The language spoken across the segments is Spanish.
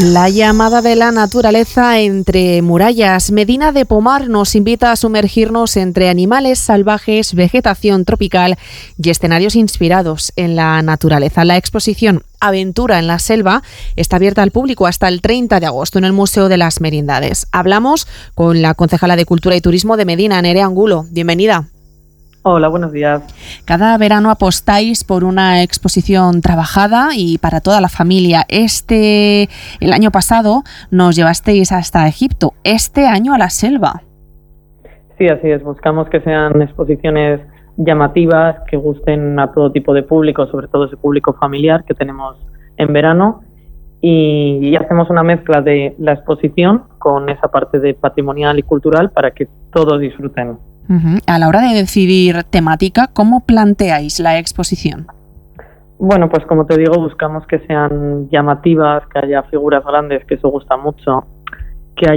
La llamada de la naturaleza entre murallas. Medina de Pomar nos invita a sumergirnos entre animales salvajes, vegetación tropical y escenarios inspirados en la naturaleza. La exposición Aventura en la Selva está abierta al público hasta el 30 de agosto en el Museo de las Merindades. Hablamos con la concejala de Cultura y Turismo de Medina, Nerea Angulo. Bienvenida. Hola, buenos días. Cada verano apostáis por una exposición trabajada y para toda la familia. El año pasado nos llevasteis hasta Egipto, este año a la selva. Sí, así es. Buscamos que sean exposiciones llamativas, que gusten a todo tipo de público, sobre todo ese público familiar que tenemos en verano. Y hacemos una mezcla de la exposición con esa parte de patrimonial y cultural para que todos disfruten. A la hora de decidir temática, ¿cómo planteáis la exposición? Bueno, pues como te digo, buscamos que sean llamativas, que haya figuras grandes, que eso gusta mucho, que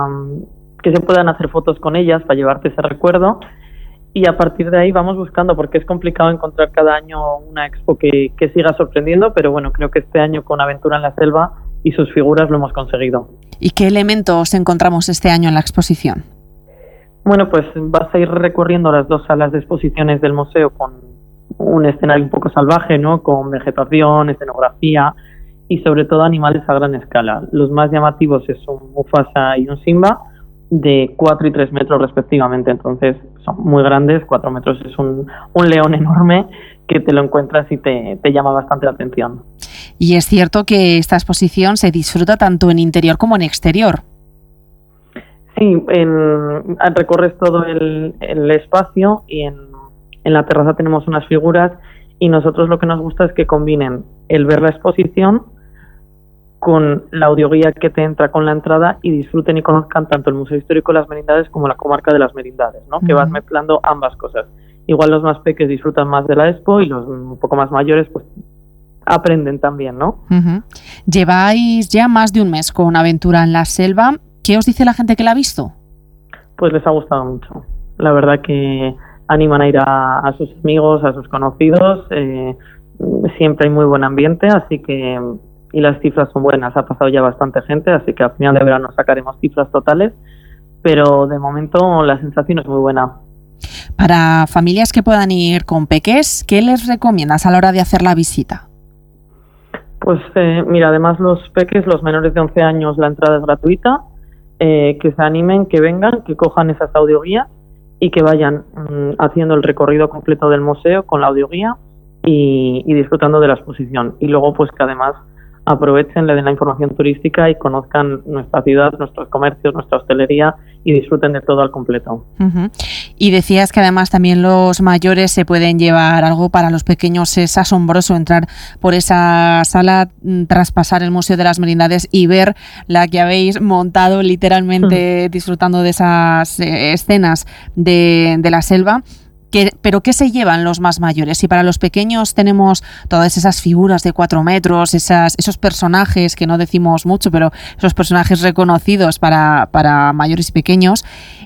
se puedan hacer fotos con ellas para llevarte ese recuerdo, y a partir de ahí vamos buscando, porque es complicado encontrar cada año una expo que siga sorprendiendo, pero bueno, creo que este año con Aventura en la Selva y sus figuras lo hemos conseguido. ¿Y qué elementos encontramos este año en la exposición? Bueno, pues vas a ir recorriendo las dos salas de exposiciones del museo con un escenario un poco salvaje, ¿no? Con vegetación, escenografía y sobre todo animales a gran escala. Los más llamativos es un Mufasa y un Simba de 4 y 3 metros respectivamente, entonces son muy grandes. 4 metros es un león enorme que te lo encuentras y te llama bastante la atención. Y es cierto que esta exposición se disfruta tanto en interior como en exterior. Sí, recorres todo el espacio y en la terraza tenemos unas figuras, y nosotros lo que nos gusta es que combinen el ver la exposición con la audioguía que te entra con la entrada y disfruten y conozcan tanto el Museo Histórico de las Merindades como la comarca de las Merindades, ¿no? Que vas mezclando ambas cosas. Igual los más pequeños disfrutan más de la expo y los un poco más mayores pues aprenden también, ¿no? Lleváis ya más de un mes con Aventura en la Selva. ¿Qué os dice la gente que la ha visto? Pues les ha gustado mucho. La verdad que animan a ir a sus amigos, a sus conocidos. Siempre hay muy buen ambiente, así que y las cifras son buenas. Ha pasado ya bastante gente, así que a final de verano sacaremos cifras totales, pero de momento la sensación es muy buena. Para familias que puedan ir con peques, ¿qué les recomiendas a la hora de hacer la visita? Pues mira, además los peques, los menores de 11 años, la entrada es gratuita. Que se animen, que vengan, que cojan esas audioguías y que vayan haciendo el recorrido completo del museo con la audioguía y disfrutando de la exposición. Y luego pues que además aprovechen, le den la información turística y conozcan nuestra ciudad, nuestros comercios, nuestra hostelería y disfruten de todo al completo. Y decías que además también los mayores se pueden llevar algo. Para los pequeños es asombroso entrar por esa sala, traspasar el Museo de las Merindades y ver la que habéis montado literalmente disfrutando de esas escenas de la selva. ¿Pero qué se llevan los más mayores? Y para los pequeños tenemos todas esas figuras de 4 metros, esos personajes que no decimos mucho, pero esos personajes reconocidos para mayores y pequeños.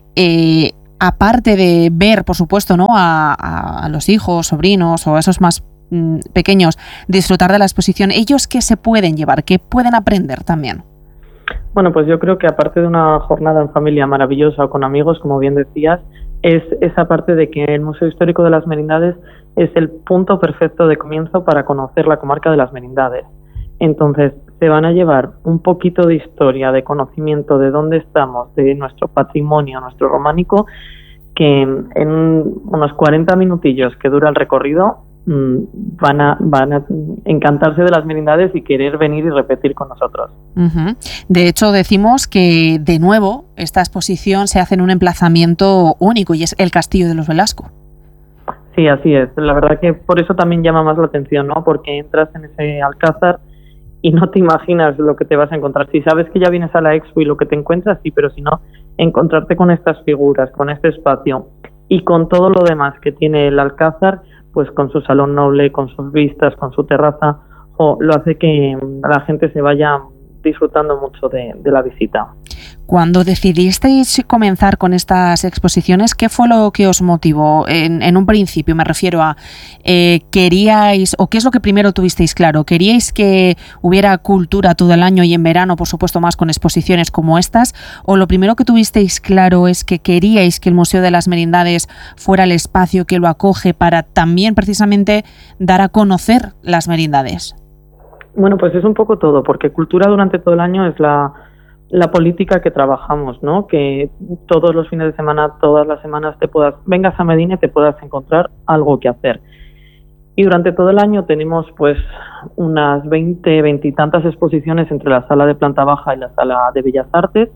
Aparte de ver, por supuesto, ¿no? a los hijos, sobrinos o a esos más pequeños disfrutar de la exposición, ¿ellos qué se pueden llevar? ¿Qué pueden aprender también? Bueno, pues yo creo que aparte de una jornada en familia maravillosa o con amigos, como bien decías, es esa parte de que el Museo Histórico de las Merindades es el punto perfecto de comienzo para conocer la comarca de las Merindades. Entonces, se van a llevar un poquito de historia, de conocimiento de dónde estamos, de nuestro patrimonio, nuestro románico, que en unos 40 minutillos que dura el recorrido van a encantarse de las Merindades y querer venir y repetir con nosotros. De hecho, decimos que de nuevo esta exposición se hace en un emplazamiento único y es el Castillo de los Velasco. Sí, así es. La verdad que por eso también llama más la atención, ¿no? Porque entras en ese alcázar y no te imaginas lo que te vas a encontrar. Si sabes que ya vienes a la expo y lo que te encuentras, sí, pero si no, encontrarte con estas figuras, con este espacio y con todo lo demás que tiene el alcázar, pues con su salón noble, con sus vistas, con su terraza, lo hace que la gente se vaya disfrutando mucho de la visita. Cuando decidisteis comenzar con estas exposiciones, ¿qué fue lo que os motivó? En un principio, me refiero a, ¿queríais, o qué es lo que primero tuvisteis claro? ¿Queríais que hubiera cultura todo el año y en verano, por supuesto, más con exposiciones como estas? ¿O lo primero que tuvisteis claro es que queríais que el Museo de las Merindades fuera el espacio que lo acoge para también precisamente dar a conocer las merindades? Bueno, pues es un poco todo, porque cultura durante todo el año es la política que trabajamos, ¿no? Que todos los fines de semana, todas las semanas vengas a Medina y te puedas encontrar algo que hacer. Y durante todo el año tenemos pues unas 20 y tantas exposiciones entre la sala de planta baja y la sala de Bellas Artes,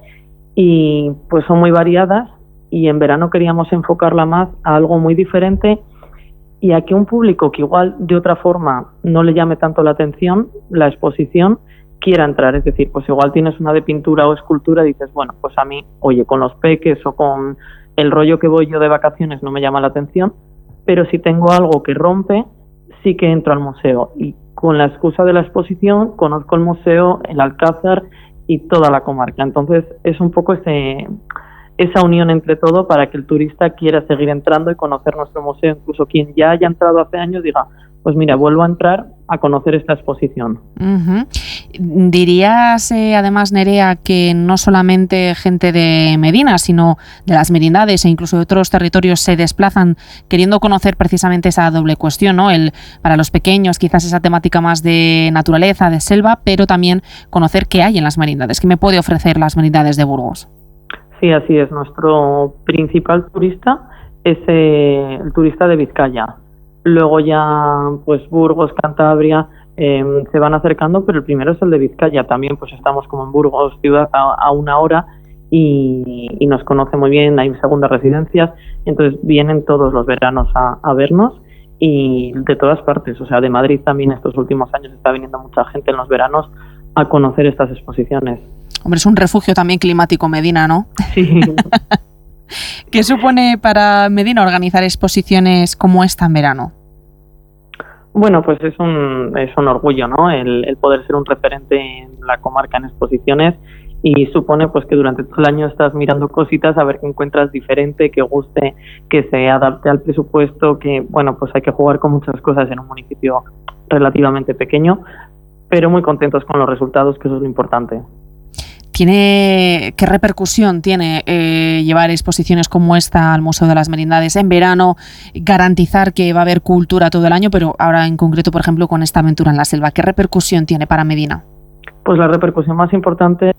y pues son muy variadas, y en verano queríamos enfocarla más a algo muy diferente y a que un público que igual de otra forma no le llame tanto la atención la exposición quiera entrar. Es decir, pues igual tienes una de pintura o escultura y dices, bueno, pues a mí, oye, con los peques o con el rollo que voy yo de vacaciones no me llama la atención, pero si tengo algo que rompe, sí que entro al museo. Y con la excusa de la exposición conozco el museo, el Alcázar y toda la comarca. Entonces es un poco esa unión entre todo para que el turista quiera seguir entrando y conocer nuestro museo. Incluso quien ya haya entrado hace años diga, pues mira, vuelvo a entrar a conocer esta exposición. Uh-huh. Dirías, además, Nerea, que no solamente gente de Medina, sino de las merindades e incluso de otros territorios se desplazan queriendo conocer precisamente esa doble cuestión, ¿no? Para los pequeños, quizás esa temática más de naturaleza, de selva, pero también conocer qué hay en las merindades, qué me puede ofrecer las merindades de Burgos. Sí, así es. Nuestro principal turista es el turista de Vizcaya. Luego ya, pues Burgos, Cantabria, se van acercando, pero el primero es el de Vizcaya. También pues estamos como en Burgos, ciudad a 1 hora, y nos conoce muy bien, hay segundas residencias, entonces vienen todos los veranos a vernos, y de todas partes. O sea, de Madrid también estos últimos años está viniendo mucha gente en los veranos a conocer estas exposiciones. Hombre, es un refugio también climático Medina, ¿no? Sí. ¿Qué supone para Medina organizar exposiciones como esta en verano? Bueno, pues es un orgullo, ¿no? El poder ser un referente en la comarca en exposiciones, y supone pues que durante todo el año estás mirando cositas a ver qué encuentras diferente, que guste, que se adapte al presupuesto, que bueno, pues hay que jugar con muchas cosas en un municipio relativamente pequeño, pero muy contentos con los resultados, que eso es lo importante. ¿Qué repercusión tiene llevar exposiciones como esta al Museo de las Merindades en verano, garantizar que va a haber cultura todo el año, pero ahora en concreto, por ejemplo, con esta aventura en la selva? ¿Qué repercusión tiene para Medina? Pues la repercusión más importante...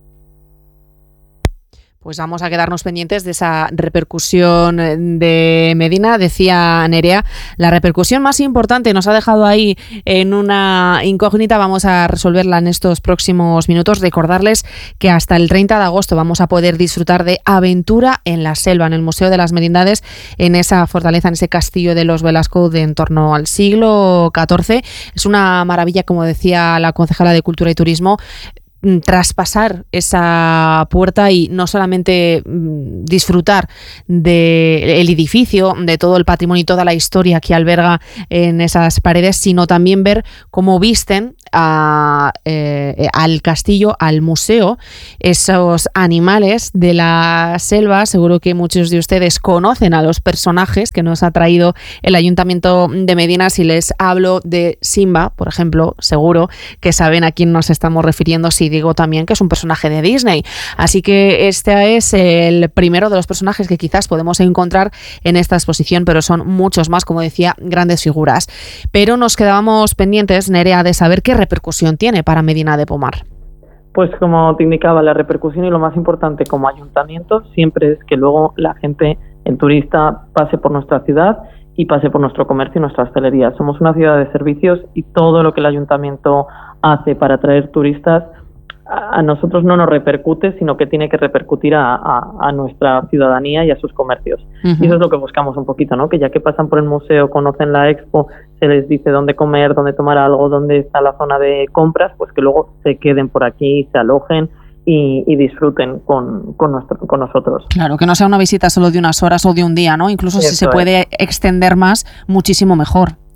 Pues vamos a quedarnos pendientes de esa repercusión de Medina. Decía Nerea, la repercusión más importante nos ha dejado ahí en una incógnita. Vamos a resolverla en estos próximos minutos. Recordarles que hasta el 30 de agosto vamos a poder disfrutar de Aventura en la Selva, en el Museo de las Merindades, en esa fortaleza, en ese castillo de los Velasco de en torno al siglo XIV. Es una maravilla, como decía la concejala de Cultura y Turismo, traspasar esa puerta y no solamente disfrutar del edificio, de todo el patrimonio y toda la historia que alberga en esas paredes, sino también ver cómo visten al castillo, al museo, esos animales de la selva. Seguro que muchos de ustedes conocen a los personajes que nos ha traído el Ayuntamiento de Medina. Si les hablo de Simba, por ejemplo, seguro que saben a quién nos estamos refiriendo si digo también que es un personaje de Disney. Así que este es el primero de los personajes que quizás podemos encontrar en esta exposición, pero son muchos más, como decía, grandes figuras. Pero nos quedábamos pendientes, Nerea, de saber qué repercusión tiene para Medina de Pomar. Pues como te indicaba, la repercusión y lo más importante como ayuntamiento siempre es que luego la gente, el turista, pase por nuestra ciudad y pase por nuestro comercio y nuestra hostelería. Somos una ciudad de servicios y todo lo que el ayuntamiento hace para atraer turistas a nosotros no nos repercute, sino que tiene que repercutir a nuestra ciudadanía y a sus comercios. Uh-huh. Y eso es lo que buscamos un poquito, ¿no? Que ya que pasan por el museo, conocen la expo, se les dice dónde comer, dónde tomar algo, dónde está la zona de compras, pues que luego se queden por aquí, se alojen y disfruten con nosotros. Claro, que no sea una visita solo de unas horas o de un día, ¿no? Incluso si se puede extender más, muchísimo mejor.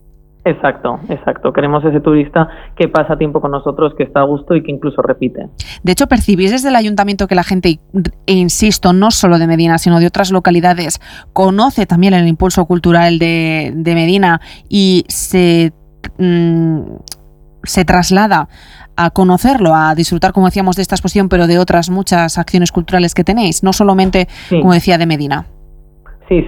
Exacto. Queremos ese turista que pasa tiempo con nosotros, que está a gusto y que incluso repite. De hecho, ¿percibís desde el ayuntamiento que la gente, e insisto, no solo de Medina, sino de otras localidades, conoce también el impulso cultural de Medina y se traslada a conocerlo, a disfrutar, como decíamos, de esta exposición, pero de otras muchas acciones culturales que tenéis, no solamente, como decía, de Medina? Sí.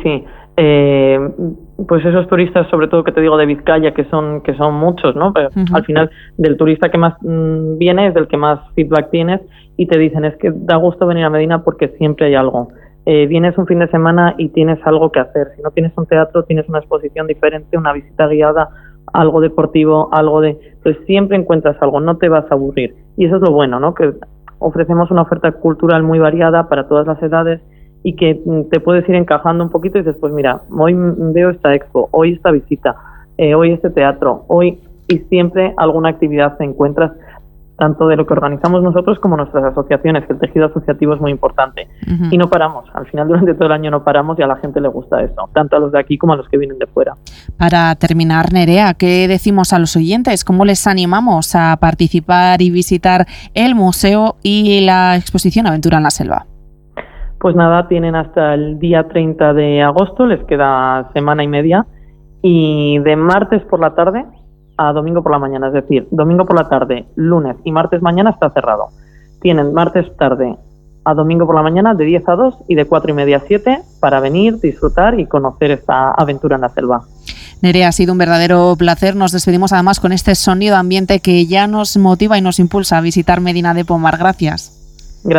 Pues esos turistas, sobre todo que te digo de Vizcaya, que son muchos, ¿no? Pero al final del turista que más viene es del que más feedback tienes y te dicen es que da gusto venir a Medina porque siempre hay algo. Vienes un fin de semana y tienes algo que hacer. Si no tienes un teatro, tienes una exposición diferente, una visita guiada, algo deportivo, pues siempre encuentras algo, no te vas a aburrir. Y eso es lo bueno, ¿no? Que ofrecemos una oferta cultural muy variada para todas las edades y que te puedes ir encajando un poquito y dices, pues mira, hoy veo esta expo, hoy esta visita, hoy este teatro, y siempre alguna actividad te encuentras, tanto de lo que organizamos nosotros como nuestras asociaciones, que el tejido asociativo es muy importante. Y no paramos, al final durante todo el año no paramos y a la gente le gusta eso, tanto a los de aquí como a los que vienen de fuera. Para terminar, Nerea, ¿qué decimos a los oyentes? ¿Cómo les animamos a participar y visitar el museo y la exposición Aventura en la Selva? Pues nada, tienen hasta el día 30 de agosto, les queda semana y media, y de martes por la tarde a domingo por la mañana, es decir, domingo por la tarde, lunes y martes mañana está cerrado. Tienen martes tarde a domingo por la mañana de 10 a 2 y de 4:30 a 7 para venir, disfrutar y conocer esta aventura en la selva. Nerea, ha sido un verdadero placer. Nos despedimos además con este sonido ambiente que ya nos motiva y nos impulsa a visitar Medina de Pomar. Gracias.